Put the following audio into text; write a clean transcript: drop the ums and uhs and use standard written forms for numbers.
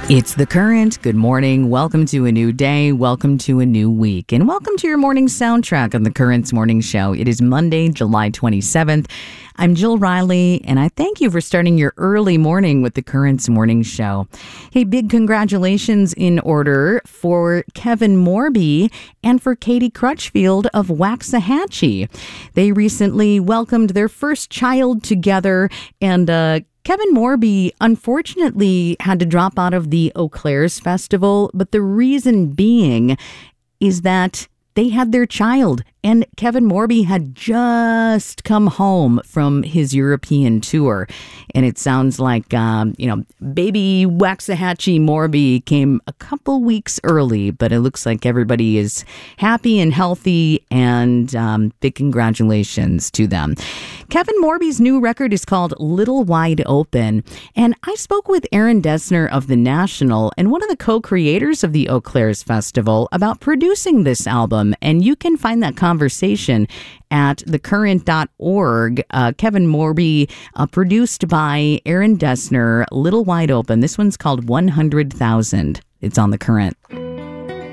It's The Current. Good morning. Welcome to a new day. Welcome to a new week. And welcome to your morning soundtrack on The Current's morning show. It is Monday, July 27th. I'm Jill Riley, and I thank you for starting your early morning with The Current's morning show. Hey, big congratulations in order for Kevin Morby and for Katie Crutchfield of Waxahachie. They recently welcomed their first child together, and Kevin Morby unfortunately had to drop out of the Eau Claire's festival, but the reason being is that they had their child, and Kevin Morby had just come home from his European tour. And it sounds like, baby Waxahachie Morby came a couple weeks early, but it looks like everybody is happy and healthy, and big congratulations to them. Kevin Morby's new record is called Little Wide Open, and I spoke with Aaron Dessner of The National and one of the co-creators of the Eau Claire's Festival about producing this album, and you can find that conversation at thecurrent.org. Kevin Morby, produced by Aaron Dessner, Little Wide Open. This one's called 100,000. It's on The Current.